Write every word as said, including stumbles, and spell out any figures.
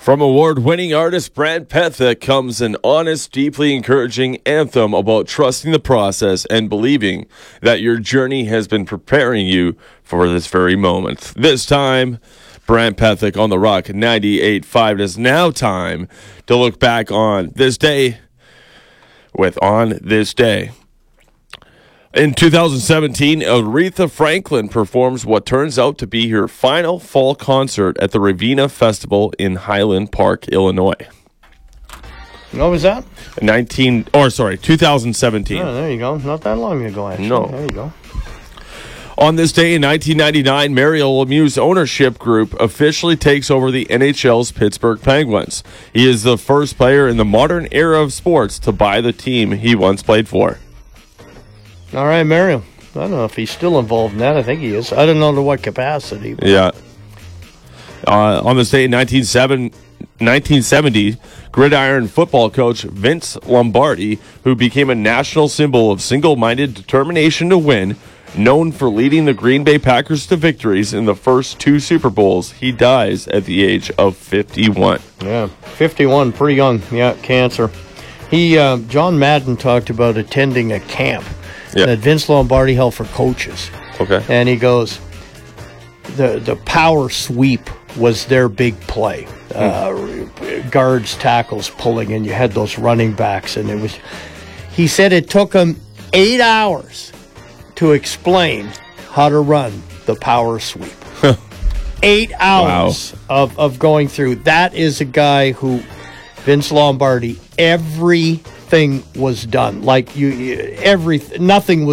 From award-winning artist Brant Pethick comes an honest, deeply encouraging anthem about trusting the process and believing that your journey has been preparing you for this very moment. This time, Brant Pethick on the Rock ninety-eight point five. It is now time to look back on this day with On This Day. In two thousand seventeen, Aretha Franklin performs what turns out to be her final fall concert at the Ravenna Festival in Highland Park, Illinois. What was that? nineteen or sorry, two thousand seventeen. Oh, there you go. Not that long ago, actually. No. There you go. On this day in nineteen ninety-nine, Mario Lemieux's ownership group officially takes over the N H L's Pittsburgh Penguins. He is the first player in the modern era of sports to buy the team he once played for. All right, Mario. I don't know if he's still involved in that. I think he is. I don't know to what capacity. But. Yeah. Uh, on this day in nineteen seventy, gridiron football coach Vince Lombardi, who became a national symbol of single-minded determination to win, known for leading the Green Bay Packers to victories in the first two Super Bowls, he dies at the age of fifty-one. Yeah, fifty-one, pretty young. Yeah, cancer. He, uh, John Madden talked about attending a camp Yeah. that Vince Lombardi held for coaches. Okay. And he goes, the the power sweep was their big play. Uh, guards, tackles, pulling, and you had those running backs. And it was, he said it took him eight hours to explain how to run the power sweep. Eight hours Wow. of, of going through. That is a guy who, Vince Lombardi, everything was done. Like you, you every nothing was